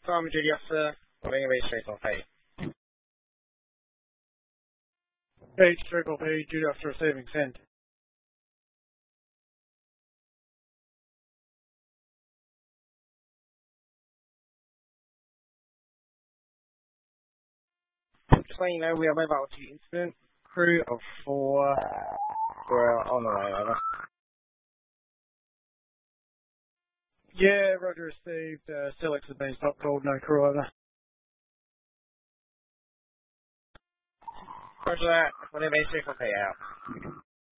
Tom, duty officer, running away straight on pay. Page, Triple P, duty officer receiving, send. Just letting you know, we have a mobile duty incident. Crew of 4. We're on the way, over. Yeah, roger received. Silix has been stop called, no crew over. Roger that, running away straight on pay out.